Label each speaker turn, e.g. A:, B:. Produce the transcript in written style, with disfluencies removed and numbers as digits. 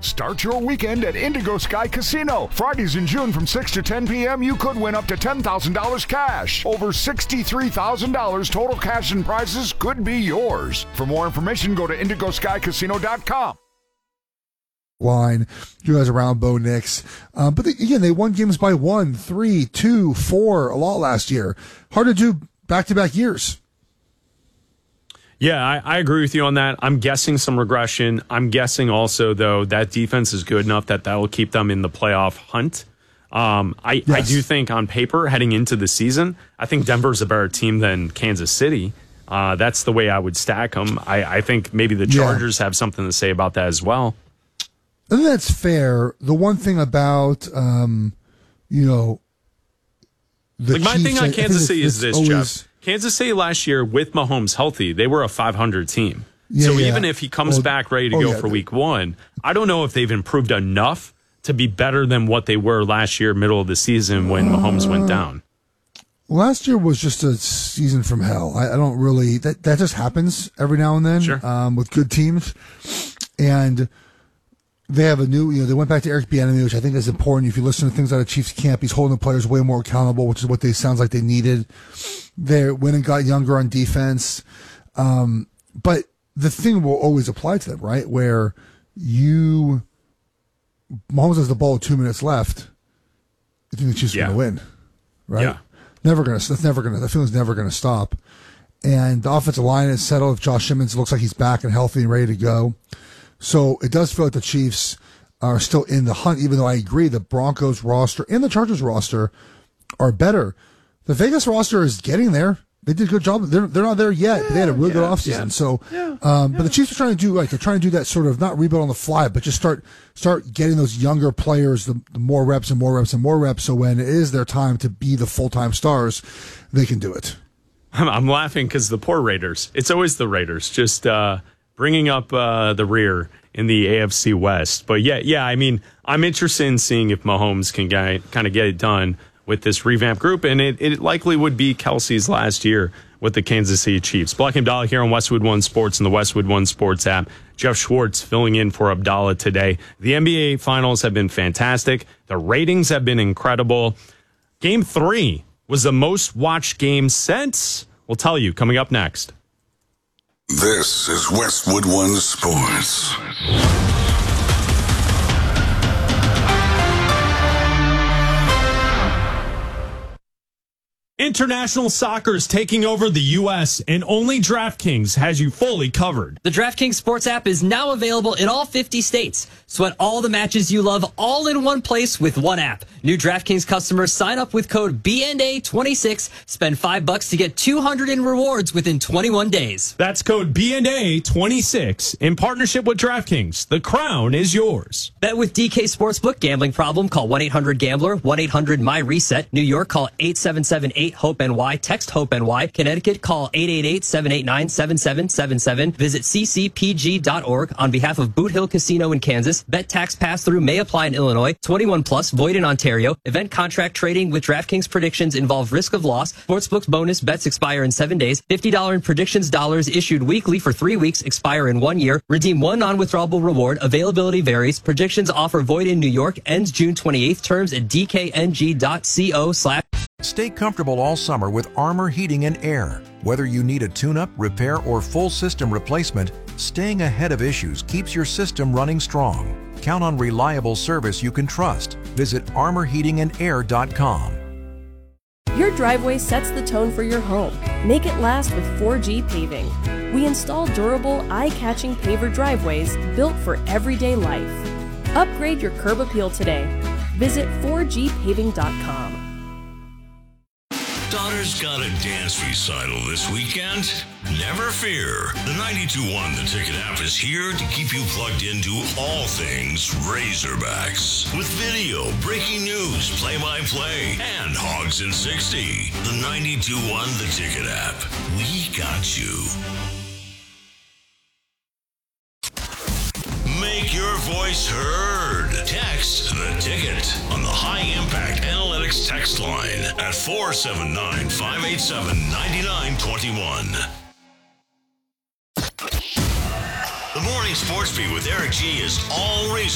A: Start your weekend at Indigo Sky Casino. Fridays in June from 6 to 10 p.m., you could win up to $10,000 cash. Over $63,000 total cash and prizes could be yours. For more information, go to indigoskycasino.com.
B: Line, you guys around Bo Nix. But they won games by 1, 3, 2, 4, a lot last year. Hard to do back-to-back years.
C: Yeah, I agree with you on that. I'm guessing some regression. I'm guessing also, though, that defense is good enough that will keep them in the playoff hunt. I do think on paper, heading into the season, I think Denver's a better team than Kansas City. That's the way I would stack them. I think maybe the Chargers have something to say about that as well.
B: I think that's fair. The one thing about, the
C: my thing on Kansas City is this,
B: always,
C: Jeff. Kansas City last year, with Mahomes healthy, they were a 500 team. Even if he comes back ready to go for week 1, I don't know if they've improved enough to be better than what they were last year, middle of the season, when Mahomes went down.
B: Last year was just a season from hell. I don't really, that just happens every now and then with good teams. And they have a new, they went back to Eric Bieniemy, which I think is important. If you listen to things out of Chiefs camp, he's holding the players way more accountable, which is what they sounds like they needed. They went and got younger on defense. But the thing will always apply to them, right? Where Mahomes has the ball with 2 minutes left. You think the Chiefs are going to win, right?
C: Yeah.
B: That feeling's never going to stop. And the offensive line is settled. If Josh Simmons looks like he's back and healthy and ready to go. So it does feel like the Chiefs are still in the hunt, even though I agree the Broncos roster and the Chargers roster are better. The Vegas roster is getting there. They did a good job. They're not there yet, but they had a really good offseason. Yeah. So, but the Chiefs are trying to do that sort of, not rebuild on the fly, but just start getting those younger players the more reps and more reps and more reps. So when it is their time to be the full-time stars, they can do it.
C: I'm laughing because the poor Raiders. It's always the Raiders, just bringing up the rear in the AFC West. But I mean, I'm interested in seeing if Mahomes can kind of get it done with this revamped group, and it likely would be Kelsey's last year with the Kansas City Chiefs. Black and Abdallah here on Westwood One Sports and the Westwood One Sports app. Jeff Schwartz filling in for Abdallah today. The NBA Finals have been fantastic. The ratings have been incredible. Game 3 was the most watched game since. We'll tell you coming up next.
D: This is Westwood One Sports.
C: International soccer is taking over the U.S., and only DraftKings has you fully covered.
E: The DraftKings Sports app is now available in all 50 states. Sweat all the matches you love all in one place with one app. New DraftKings customers sign up with code BNA26, spend $5 to get $200 in rewards within 21 days.
C: That's code BNA26 in partnership with DraftKings. The crown is yours.
E: Bet with DK Sportsbook. Gambling problem? Call 1-800-GAMBLER, 1-800-MY-RESET. New York, call 877-8-HOPE-NY. Text HOPE-NY. Connecticut, call 888-789-7777. Visit ccpg.org. On behalf of Boot Hill Casino in Kansas, bet tax pass-through may apply in Illinois. 21 plus, void in Ontario. Event contract trading with DraftKings predictions involve risk of loss. Sportsbook's bonus bets expire in 7 days. $50 in predictions dollars issued weekly for 3 weeks, expire in 1 year. Redeem one non-withdrawable reward. Availability varies. Predictions offer void in New York. Ends June 28th. Terms at dkng.co/.
F: Stay comfortable all summer with Armor Heating and Air. Whether you need a tune-up, repair, or full system replacement, staying ahead of issues keeps your system running strong. Count on reliable service you can trust. Visit armorheatingandair.com.
G: Your driveway sets the tone for your home. Make it last with 4G Paving. We install durable, eye-catching paver driveways built for everyday life. Upgrade your curb appeal today. Visit 4gpaving.com.
D: Daughter's got a dance recital this weekend? Never fear. The 92.1 The Ticket app is here to keep you plugged into all things Razorbacks. With video, breaking news, play-by-play, and Hogs in 60. The 92.1 The Ticket app. We got you. Make your voice heard. Text The Ticket on the High Impact Analytics text line at 479-587-9921. The Morning Sports Beat with Eric G is all